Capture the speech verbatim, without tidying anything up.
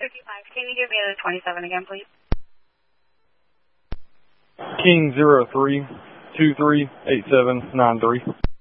fifty-five. Can you give me the twenty-seven again, please? King zero three two three eight seven nine three.